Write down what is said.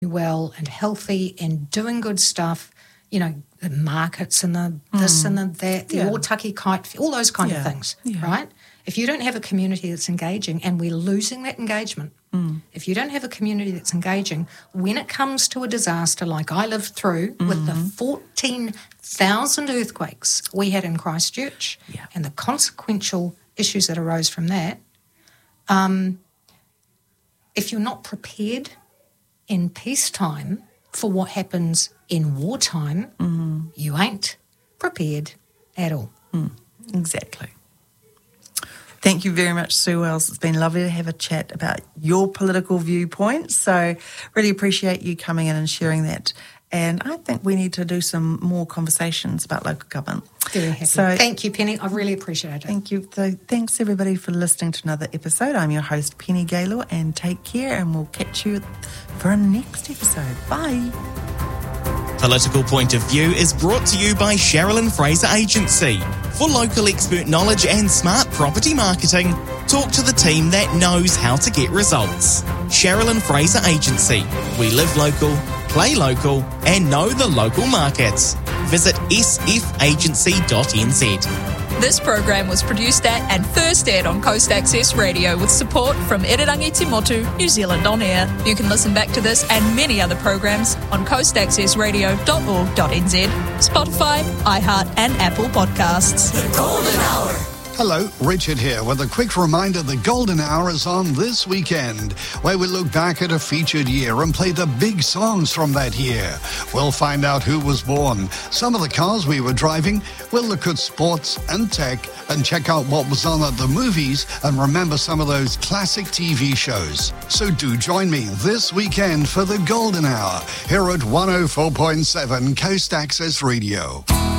well and healthy and doing good stuff, you know, the markets and the this and the that, the Otaki kite, all those kind of things, right? If you don't have a community that's engaging, and we're losing that engagement, if you don't have a community that's engaging, when it comes to a disaster like I lived through with the 14,000 earthquakes we had in Christchurch and the consequential issues that arose from that, if you're not prepared in peacetime for what happens in wartime, you ain't prepared at all. Exactly. Thank you very much, Sue Wells. It's been lovely to have a chat about your political viewpoints. So really appreciate you coming in and sharing that. And I think we need to do some more conversations about local government. Very happy. So, thank you, Penny. I really appreciate it. Thank you. So thanks, everybody, for listening to another episode. I'm your host, Penny Gaylor, and take care, and we'll catch you for our next episode. Bye. Political Point of View is brought to you by Sherilyn Fraser Agency. For local expert knowledge and smart property marketing, talk to the team that knows how to get results. Sherilyn Fraser Agency. We live local, play local, and know the local markets. Visit sfagency.nz. This program was produced at and first aired on Coast Access Radio with support from Irirangi Te Motu, New Zealand On Air. You can listen back to this and many other programs on coastaccessradio.org.nz, Spotify, iHeart and Apple Podcasts. The Golden Hour. Hello, Richard here with a quick reminder the Golden Hour is on this weekend, where we look back at a featured year and play the big songs from that year. We'll find out who was born, some of the cars we were driving, we'll look at sports and tech and check out what was on at the movies and remember some of those classic TV shows. So do join me this weekend for the Golden Hour here at 104.7 Coast Access Radio.